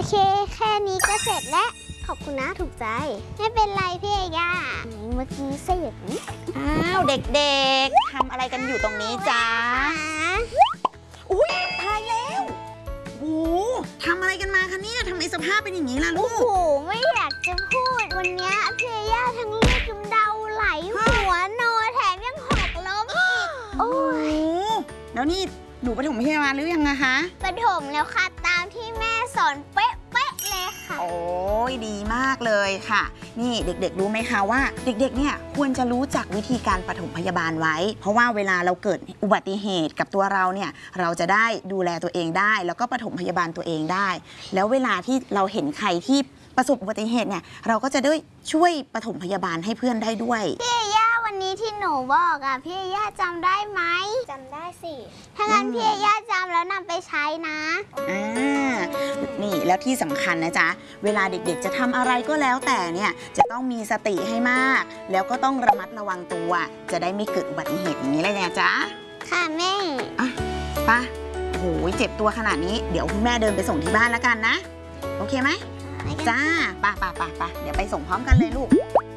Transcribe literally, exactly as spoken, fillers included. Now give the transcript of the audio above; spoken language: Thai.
เคแค่นี้ก็เสร็จแล้วขอบคุณนะถูกใจไม่เป็นไรพี่ย่าเมื่อกี้เสร็จอ้าวเด็กๆทำอะไรกันอยู่ตรงนี้จ๊ะอุ้ยตายแล้วโอ้ทำอะไรกันมาคะเนี่ยทำไมสภาพเป็นอย่างนี้ล่ะลูกโอ้โหไม่อยากจะพูดวันนี้พี่ย่าทั้งเลือดกำเดาไหลหัวนอนแถมยังหกล้มอีกโอ้ยแล้วนี่หนูปฐมพยาบาลหรือยังอะคะปฐมแล้วค่ะตามที่แม่สอนเป๊ะเป๊ะเลยค่ะโอ้ยดีมากเลยค่ะนี่เด็กๆรู้ไหมคะว่าเด็กๆเนี่ยควรจะรู้จักวิธีการปฐมพยาบาลไว้เพราะว่าเวลาเราเกิดอุบัติเหตุกับตัวเราเนี่ยเราจะได้ดูแลตัวเองได้แล้วก็ปฐมพยาบาลตัวเองได้แล้วเวลาที่เราเห็นใครที่ประสบอุบัติเหตุเนี่ยเราก็จะได้ช่วยปฐมพยาบาลให้เพื่อนได้ด้วยพี่ย่าวันนี้ที่หนูบอกอะพี่ย่าจำได้ไหมจำได้สิถ้างั้นพี่ย่าจำแล้วนำไปใช้นะอ่านี่แล้วที่สำคัญนะจ๊ะเวลาเด็กๆจะทำอะไรก็แล้วแต่เนี่ยจะต้องมีสติให้มากแล้วก็ต้องระมัดระวังตัวจะได้ไม่เกิดอุบัติเหตุอย่างนี้เลยนะจ๊ะค่ะแม่อ่ะป่ะโอ้โหเจ็บตัวขนาดนี้เดี๋ยวคุณแม่เดินไปส่งที่บ้านแล้วกันนะโอเคไหมจ้าป่ะป่ะป่ะป่ะเดี๋ยวไปส่งพร้อมกันเลยลูก